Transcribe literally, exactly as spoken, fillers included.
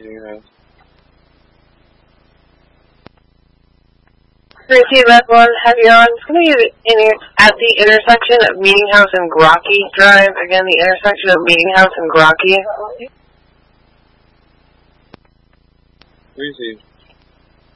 Gracie, Red One, have you on? It's going to be in, at the intersection of Meeting House and Grocky Drive. Again, the intersection of Meeting House and Grocky. Gracie.